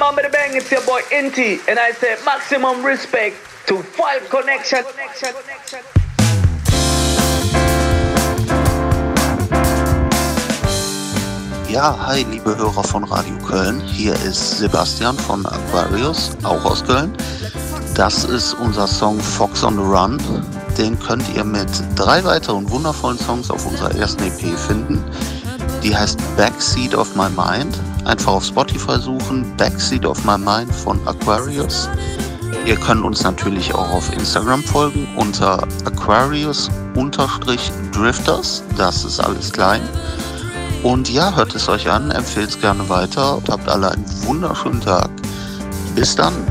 man with the bang, it's your boy Inti, and I say maximum respect to Five Connection. Ja, hi liebe Hörer von Radio Köln, hier ist Sebastian von Aquarius, auch aus Köln. Das ist unser Song Fox on the Run. Den könnt ihr mit 3 weiteren wundervollen Songs auf unserer ersten EP finden. Die heißt Backseat of My Mind. Einfach auf Spotify suchen, Backseat of My Mind von Aquarius. Ihr könnt uns natürlich auch auf Instagram folgen unter Aquarius_Drifters. Das ist alles klein. Und ja, hört es euch an, empfehlt es gerne weiter und habt alle einen wunderschönen Tag. Bis dann.